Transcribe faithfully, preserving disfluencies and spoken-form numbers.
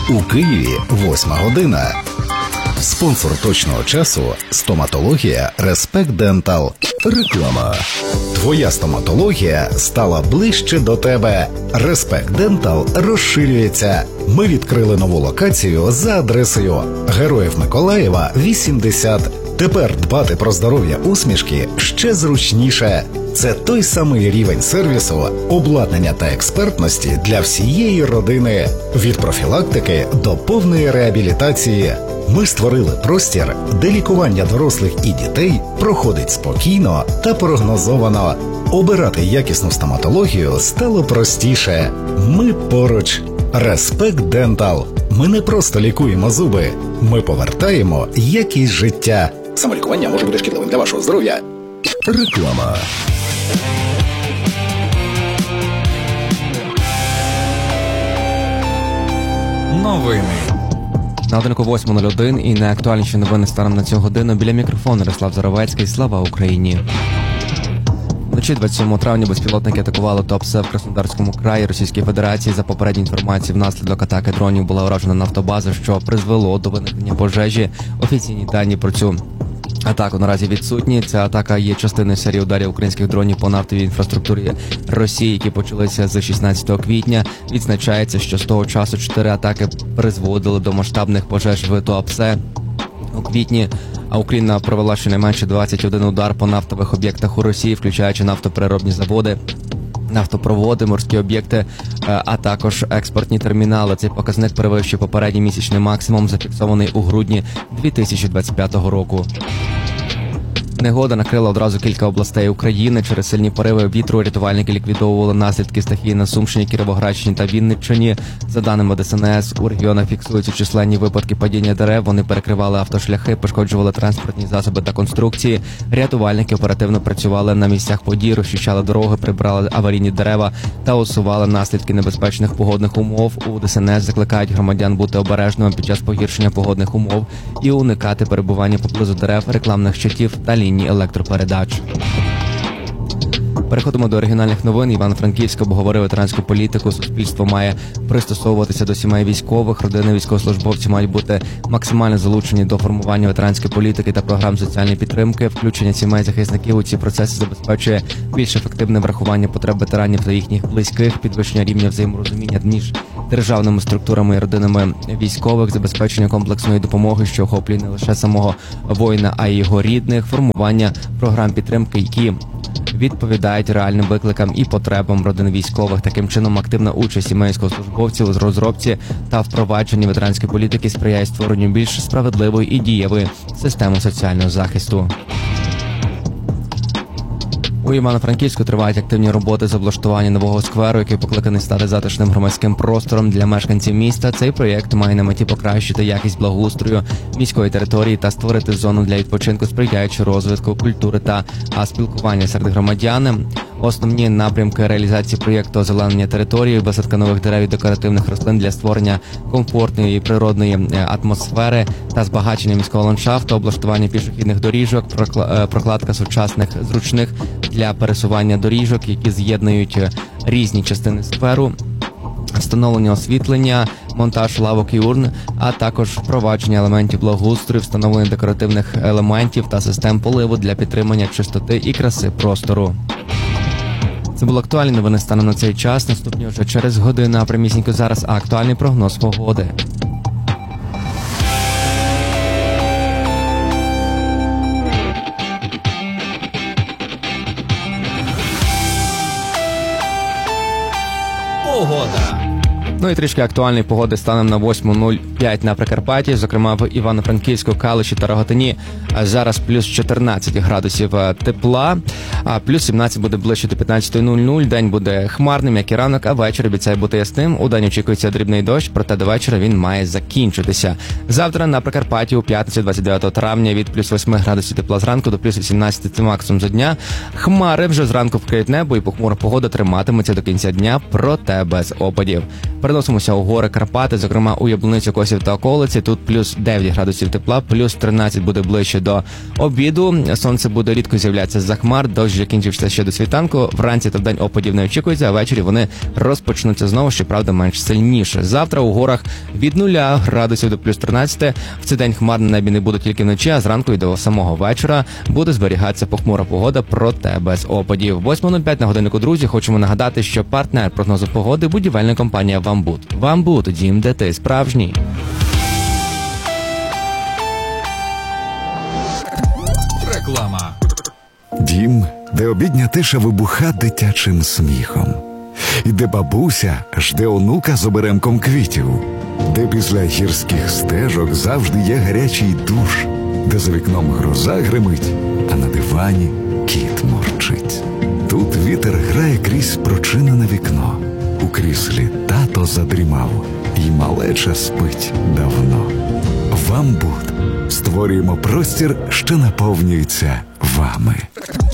У Києві восьма година. Спонсор точного часу – стоматологія Респект Дентал. Реклама. Твоя стоматологія стала ближче до тебе. Респект Дентал розширюється. Ми відкрили нову локацію за адресою Героїв Миколаєва, вісімдесят. Тепер дбати про здоров'я усмішки ще зручніше. Це той самий рівень сервісу, обладнання та експертності для всієї родини. Від профілактики до повної реабілітації. Ми створили простір, де лікування дорослих і дітей проходить спокійно та прогнозовано. Обирати якісну стоматологію стало простіше. Ми поруч. Респект Дентал. Ми не просто лікуємо зуби, ми повертаємо якість життя. Самолікування може бути шкідливим для вашого здоров'я. Реклама. Новини. На годинку восьма нуль один і найактуальніші новини станом на цю годину. Біля мікрофону Ярослав Заровецький. Слава Україні! Вночі двадцять сьомого травня безпілотники атакували ТОПСЕ в Краснодарському краї Російської Федерації. За попередньою інформацією, внаслідок атаки дронів була уражена нафтобаза, що призвело до виникнення пожежі. Офіційні дані про цю атаку наразі відсутні. Ця атака є частиною серії ударів українських дронів по нафтовій інфраструктурі Росії, які почалися з шістнадцятого квітня. Відзначається, що з того часу чотири атаки призводили до масштабних пожеж в ТОПСЕ. У квітні а Україна провела щонайменше двадцять один удар по нафтових об'єктах у Росії, включаючи нафтопереробні заводи, нафтопроводи, морські об'єкти, а також експортні термінали. Цей показник перевищує попередній місячний максимум, зафіксований у грудні дві тисячі двадцять п'ятого року. Негода накрила одразу кілька областей України. Через сильні пориви вітру рятувальники ліквідовували наслідки стихії на Сумщині, Кіровоградщині та Вінниччині. За даними ДСНС, у регіонах фіксуються численні випадки падіння дерев. Вони перекривали автошляхи, пошкоджували транспортні засоби та конструкції. Рятувальники оперативно працювали на місцях подій, розчищали дороги, прибрали аварійні дерева та усували наслідки небезпечних погодних умов. У ДСНС закликають громадян бути обережними під час погіршення погодних умов і уникати перебування поблизу дерев, рекламних щитів та ліній електропередач. Переходимо до оригінальних новин. Івано-Франківськ обговорив ветеранську політику. Суспільство має пристосовуватися до сімей військових. Родини військовослужбовців мають бути максимально залучені до формування ветеранської політики та програм соціальної підтримки. Включення сімей захисників у ці процеси забезпечує більш ефективне врахування потреб ветеранів та їхніх близьких, підвищення рівня взаєморозуміння між державними структурами і родинами військових, забезпечення комплексної допомоги, що охоплює не лише самого воїна, а й його рідних, формування програм підтримки, які відповідають реальним викликам і потребам родин військових. Таким чином, активна участь сімей військовослужбовців з розробці та впровадженні ветеранської політики сприяє створенню більш справедливої і дієвої системи соціального захисту. У Івано-Франківську тривають активні роботи з облаштування нового скверу, який покликаний стати затишним громадським простором для мешканців міста. Цей проєкт має на меті покращити якість благоустрою міської території та створити зону для відпочинку, сприяючи розвитку культури та спілкування серед громадян. Основні напрямки реалізації проєкту – озеленення території, висадка нових дерев і декоративних рослин для створення комфортної і природної атмосфери та збагачення міського ландшафту, облаштування пішохідних доріжок, прокладка сучасних зручних для пересування доріжок, які з'єднують різні частини скверу, встановлення освітлення, монтаж лавок і урн, а також впровадження елементів благоустрою, встановлення декоративних елементів та систем поливу для підтримання чистоти і краси простору. Це були актуальні новини станом на цей час. Наступні вже через годину, а прямісінько зараз актуальний прогноз погоди. Погода. Ну і трішки актуальної погоди станом на восьму нуль п'ять на Прикарпатті, зокрема в Івано-Франківську, Калуші та Рогатині. Зараз плюс чотирнадцять градусів тепла, а плюс сімнадцять буде ближче до п'ятнадцятої нуль нуль. День буде хмарним, як і ранок, а вечір обіцяє бути ясним. У день очікується дрібний дощ, проте до вечора він має закінчитися. Завтра на Прикарпатті у п'ятницю двадцять дев'ятого травня від плюс восьми градусів тепла зранку до плюс вісімнадцяти максимум за дня. Хмари вже зранку вкриють небо і похмура погода триматиметься до кінця дня, проте без опадів. Переносимося у гори Карпати, зокрема у Яблуницю, Косів та околиці. Тут плюс дев'ять градусів тепла, плюс тринадцять буде ближче до обіду. Сонце буде рідко з'являтися з-за хмар, дощ закінчився ще до світанку. Вранці та вдень опадів не очікується, а ввечері вони розпочнуться знову, щоправда, менш сильніше. Завтра у горах від нуля градусів до плюс тринадцять. В цей день хмар на небі не буде тільки вночі, а зранку і до самого вечора буде зберігатися похмура погода, проте без опадів. восьма нуль п'ять на годиннику, друзі. Хочемо нагадати, що партнер прогнозу погоди – будівельна компанія «Вамбут». «Вамбут» – дім, де ти справжній. Реклама. Дім, де обідня тиша вибуха дитячим сміхом. І де бабуся жде онука з оберемком квітів. Де після гірських стежок завжди є гарячий душ. Де за вікном гроза гримить, а на дивані кіт мурчить. Тут вітер грає крізь прочинене вікно. У кріслі тато задрімав, і малеча спить давно. «Вамбут» створюємо простір, що наповнюється вами.